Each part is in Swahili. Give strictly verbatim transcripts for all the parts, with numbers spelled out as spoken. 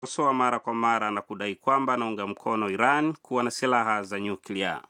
kosoa mara kwa mara na kudai kwamba anaunga mkono Iran kuwa na silaha za nyuklia.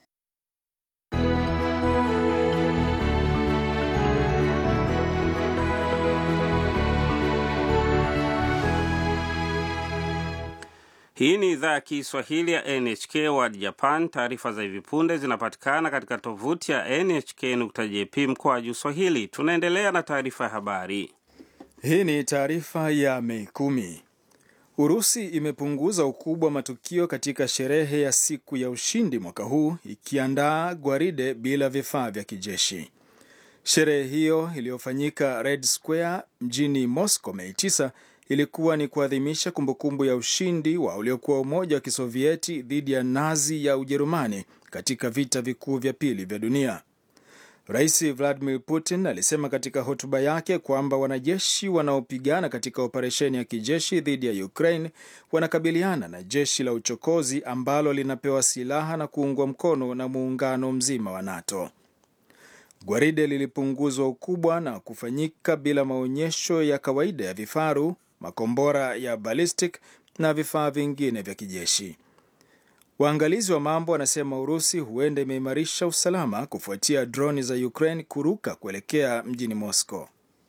Hii ni idhaa ya Kiswahili ya N H K World Japan. Taarifa za hivi punde zinapatikana katika tovuti ya N H K dot J P mkoaju Swahili. Tunaendelea na taarifa ya habari. Hii ni taarifa ya Mei kumi. Urusi imepunguza ukubwa wa matukio katika sherehe ya siku ya ushindi mwaka huu, ikiandaa gwaride bila vifaa vya kijeshi. Sherehe hiyo iliyofanyika Red Square mjini Moscow Mei tisa ilikuwa ni kuadhimisha kumbukumbu ya ushindi wa uliokuwa Umoja wa Kisovieti dhidi ya Nazi ya Ujerumani katika vita vikuu vya pili vya dunia. Rais Vladimir Putin alisema katika hotuba yake kwamba wanajeshi wanaopigana katika operesheni ya kijeshi dhidi ya Ukraine wanakabiliana na jeshi la uchokozi ambalo linapewa silaha na kuungwa mkono na muungano mzima wa NATO. Gwaride lilipunguzwa ukubwa na kufanyika bila maonyesho ya kawaida ya vifaru, makombora ya ballistic na vifaa vingine vya kijeshi. Waangalizi wa mambo wanasema Urusi huenda imeimarisha usalama kufuatia droni za Ukraine kuruka kuelekea mjini Moscow.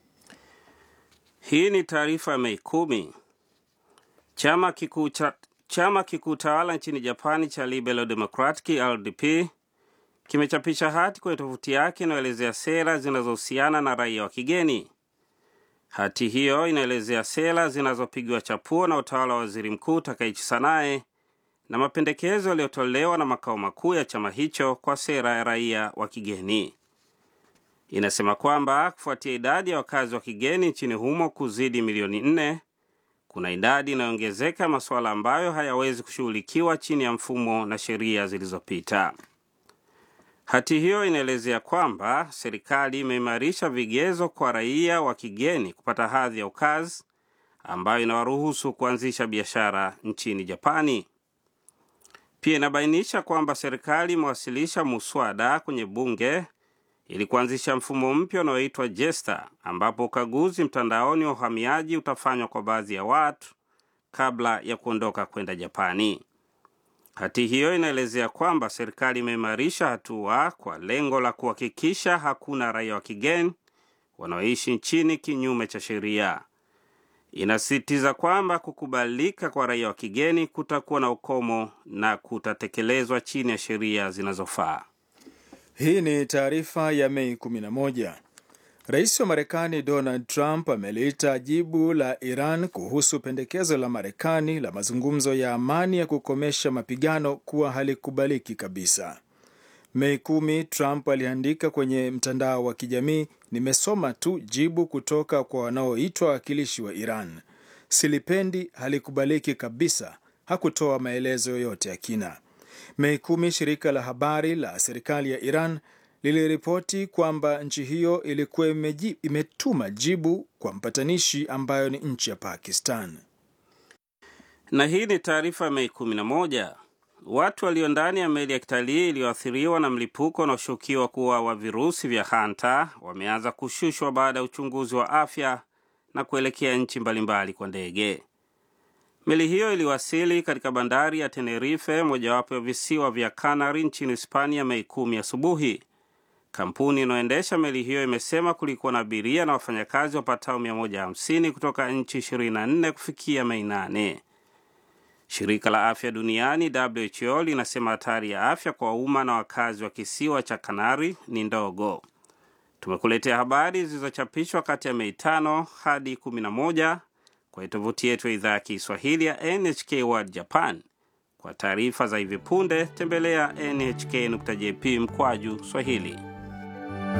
Hii ni taarifa ya Mei kumi. Chama kikuu cha chama kikuu tawala nchini Japani cha Liberal Democratic L D P kimechapisha hati kwenye tovuti yake inaelezea sera zinazohusiana na raia wa kigeni. Hati hiyo inaelezea sera zinazopigwa chapuo na utawala wa Waziri Mkuu Takaichi Sanae na mapendekezo yaliyotolewa na makao makuu ya chama hicho kwa sera ya raia wa kigeni. Inasema kwamba kufuatia idadi ya wakazi wa kigeni nchini humo kuzidi milioni nne, kuna idadi inayoongezeka masuala ambayo hayawezi kushughulikiwa chini ya mfumo na sheria zilizopita. Hati hiyo inaelezea kwamba serikali imeimarisha vigezo kwa raia wa kigeni kupata hadhi ya ukazi ambayo inawaruhusu kuanzisha biashara nchini Japani. Pia inabainisha kwamba serikali imewasilisha muswada kwenye bunge ili kuanzisha mfumo mpya unaoitwa JESTA, ambapo ukaguzi mtandaoni wa uhamiaji utafanywa kwa baadhi ya watu kabla ya kuondoka kwenda Japani. Hati hiyo inaelezea kwamba serikali imeimarisha hatua kwa lengo la kuhakikisha hakuna raia wa kigeni wanaoishi nchini kinyume cha sheria. Inasisitiza kwamba kukubalika kwa raia wa kigeni kutakuwa na ukomo na kutatekelezwa chini ya sheria zinazofaa. Hii ni taarifa ya Mei kumi na moja. Rais wa Marekani Donald Trump ameliita jibu la Iran kuhusu pendekezo la Marekani la mazungumzo ya amani ya kukomesha mapigano kuwa halikubaliki kabisa. Mei kumi, Trump aliandika kwenye mtandao wa kijamii, "Nimesoma tu jibu kutoka kwa wanaoitwa wakilishi wa Iran. Silipendi, halikubaliki kabisa." Hakutoa maelezo yoyote ya kina. Mei kumi, shirika la habari la serikali ya Iran liliripoti kwamba nchi hiyo ilikuwa imetuma jibu kwa mpatanishi ambayo ni nchi ya Pakistan. Na hii ni taarifa Mei kumi na moja. Watu walio ndani ya meli ya kitalii iliyoathiriwa na mlipuko unaoshukiwa kuwa wa virusi vya Hanta wameanza kushushwa baada ya uchunguzi wa afya na kuelekea nchi mbalimbali kwa ndege. Meli hiyo iliwasili katika bandari ya Tenerife, mojawapo ya visiwa vya Canary nchini Hispania Mei kumi asubuhi. Kampuni inayoendesha meli hiyo imesema kulikuwa na abiria na wafanyakazi wapatao mia moja hamsini kutoka nchi ishirini na nne kufikia Mei nane. Shirika la Afya Duniani W H O linasema hatari ya afya kwa umma na wakazi wa kisiwa cha Canary ni ndogo. Tumekuletea habari zilizochapishwa kati ya Mei tano hadi kumi na moja kwa tovuti yetu ya idhaa ya Kiswahili ya N H K World Japan. Kwa taarifa za hivi punde tembelea N H K dot J P mkwaju Swahili.